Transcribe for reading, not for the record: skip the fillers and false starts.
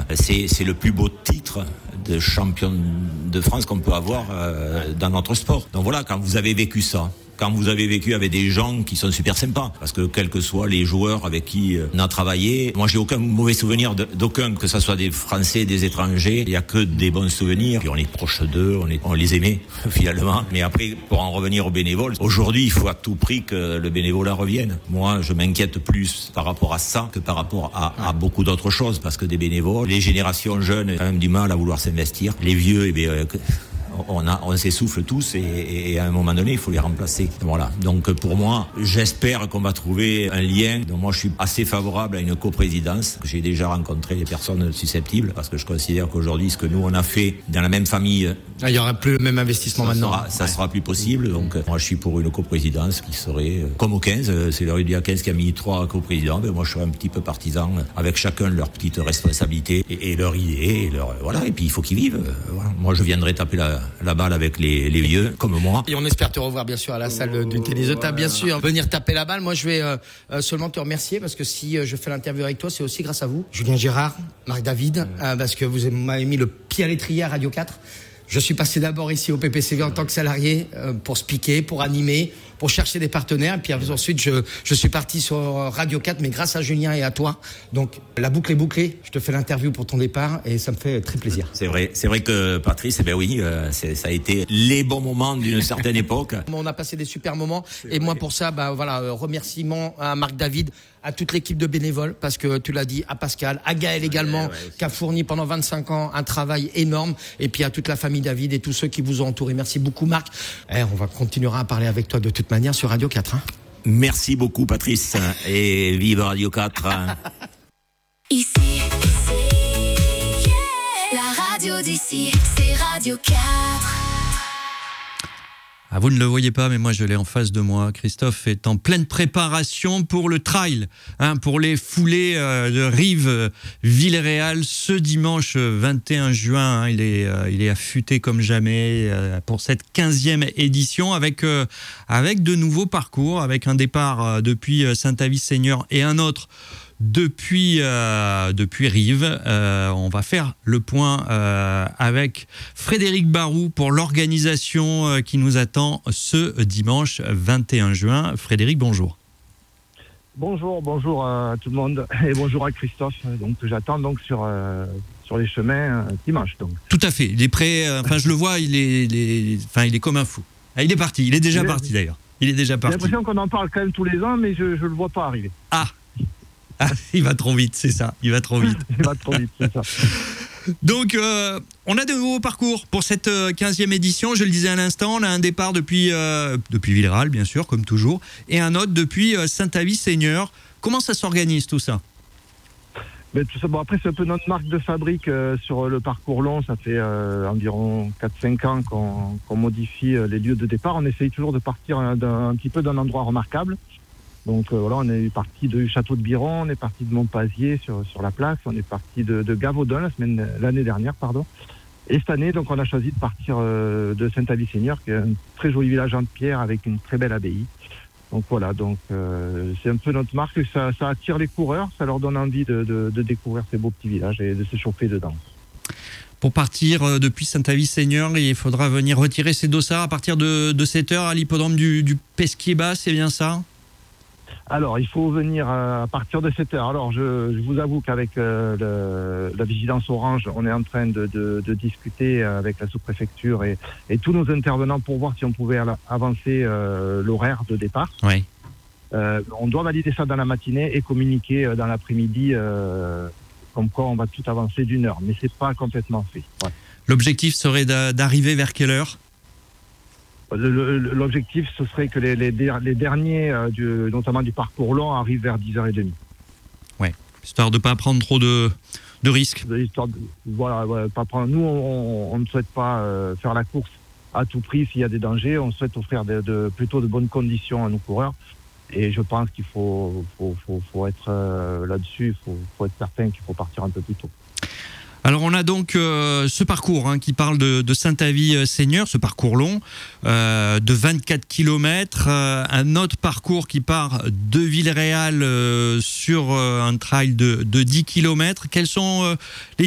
C'est le plus beau titre de champion de France qu'on peut avoir dans notre sport. Donc voilà, quand vous avez vécu ça, quand vous avez vécu avec des gens qui sont super sympas, parce que quels que soient les joueurs avec qui on a travaillé, moi j'ai aucun mauvais souvenir d'aucun, que ce soit des Français, des étrangers, il y a que des bons souvenirs, puis on est proche d'eux, on les aimait finalement. Mais après, pour en revenir aux bénévoles, aujourd'hui il faut à tout prix que le bénévolat revienne. Moi je m'inquiète plus par rapport à ça que par rapport à beaucoup d'autres choses, parce que des bénévoles, les générations jeunes ont quand même du mal à vouloir s'investir, les vieux, eh bien, on s'essouffle tous et à un moment donné il faut les remplacer. Voilà. Donc pour moi, j'espère qu'on va trouver un lien. Donc moi je suis assez favorable à une coprésidence. J'ai déjà rencontré les personnes susceptibles, parce que je considère qu'aujourd'hui ce que nous on a fait dans la même famille, il y aura plus le même investissement maintenant. Ça sera plus possible. Donc moi je suis pour une coprésidence qui serait comme au 15. C'est le rugby à 15 qui a mis 3 coprésidents. Mais moi je serais un petit peu partisan, avec chacun leur petite responsabilité et leur idée et leur voilà. Et puis il faut qu'ils vivent. Voilà. Moi je viendrai taper la balle avec les vieux comme moi. Et on espère te revoir bien sûr à la salle du tennis de table, bien sûr. Venir taper la balle. Moi je vais seulement te remercier, parce que si je fais l'interview avec toi, c'est aussi grâce à vous, Julien Gérard, Marc David, parce que vous m'avez mis le pied à l'étrier à Radio 4. Je suis passé d'abord ici au PPCV en tant que salarié pour speaker, pour animer, pour chercher des partenaires. Et puis ensuite, je suis parti sur Radio 4, mais grâce à Julien et à toi. Donc, la boucle est bouclée. Je te fais l'interview pour ton départ et ça me fait très plaisir. C'est vrai que Patrice, oui, ça a été les bons moments d'une certaine époque. On a passé des super moments. Et moi, pour ça, remerciements à Marc David, à toute l'équipe de bénévoles, parce que tu l'as dit, à Pascal, à Gaël également, qui a fourni pendant 25 ans un travail énorme, et puis à toute la famille David et tous ceux qui vous ont entouré. Merci beaucoup Marc. On va continuer à parler avec toi de toute manière sur Radio 4. Merci beaucoup Patrice, et vive Radio 4. Ici, la radio d'ici, c'est Radio 4. Ah, vous ne le voyez pas, mais moi je l'ai en face de moi. Christophe est en pleine préparation pour le trail, pour les foulées de Rives Villeréal ce dimanche 21 juin. Il est affûté comme jamais pour cette 15e édition avec de nouveaux parcours, avec un départ depuis Saint-Avit-Seigneur et un autre depuis Rives. On va faire le point avec Frédéric Barou pour l'organisation qui nous attend ce dimanche 21 juin. Frédéric, bonjour. Bonjour à tout le monde et bonjour à Christophe. Donc j'attends donc sur les chemins dimanche. Donc. Tout à fait. Il est prêt. Je le vois. Il est comme un fou. Il est parti. Il est déjà parti d'ailleurs. Il est déjà parti. J'ai l'impression qu'on en parle quand même tous les ans, mais je le vois pas arriver. Il va trop vite, c'est ça. Il va trop vite. C'est ça. Donc, on a de nouveaux parcours pour cette 15e édition. Je le disais à l'instant, on a un départ depuis Villeréal, bien sûr, comme toujours, et un autre depuis Saint-Avit-Seigneur. Comment ça s'organise tout ça ? Tout ça, après, c'est un peu notre marque de fabrique sur le parcours long. Ça fait environ 4-5 ans qu'on modifie les lieux de départ. On essaye toujours de partir un petit peu d'un endroit remarquable. Donc on est parti du château de Biron, on est parti de Montpazier sur la place, on est parti de Gavaudon l'année dernière. Et cette année, donc, on a choisi de partir de Saint-Avit-Seigneur, qui est un très joli village en pierre avec une très belle abbaye. Donc voilà, c'est un peu notre marque, ça attire les coureurs, ça leur donne envie de découvrir ces beaux petits villages et de se chauffer dedans. Pour partir depuis Saint-Avit-Seigneur, il faudra venir retirer ses dossards à partir de 7h à l'hippodrome du Pesquier-Bas, c'est bien ça ? Alors, il faut venir à partir de 7h. Alors, je vous avoue qu'avec la vigilance orange, on est en train de discuter avec la sous-préfecture et tous nos intervenants pour voir si on pouvait avancer l'horaire de départ. Oui. On doit valider ça dans la matinée et communiquer dans l'après-midi comme quoi on va tout avancer d'1 heure. Mais c'est pas complètement fait. Ouais. L'objectif serait d'arriver vers quelle heure ? L'objectif, ce serait que les derniers, notamment du parcours long, arrivent vers 10h30. Ouais, histoire de ne pas prendre trop de risques. Pas prendre. Nous, on ne souhaite pas faire la course à tout prix s'il y a des dangers. On souhaite offrir plutôt de bonnes conditions à nos coureurs. Et je pense qu'il faut être là-dessus, il faut être certain qu'il faut partir un peu plus tôt. Alors on a donc ce parcours qui parle de Saint-Avit-Seigneur, ce parcours long de 24 km, un autre parcours qui part de Villeréal sur un trail de 10 km. Quels sont les